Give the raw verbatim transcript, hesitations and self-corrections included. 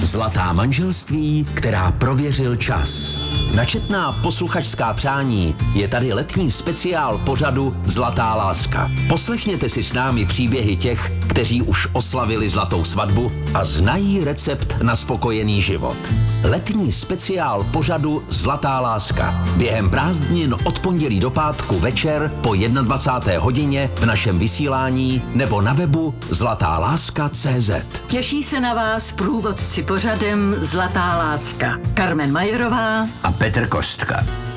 Zlatá manželství, která prověřil čas. Na četná posluchačská přání je tady letní speciál pořadu Zlatá láska. Poslechněte si s námi příběhy těch, kteří už oslavili zlatou svatbu a znají recept na spokojený život. Letní speciál pořadu Zlatá láska. Během prázdnin od pondělí do pátku večer po dvacáté jedné hodině v našem vysílání nebo na webu zlatá láska tečka cé zet. Těší se na vás průvodci pořadem Zlatá láska. Carmen Majerová a Petr Kostka.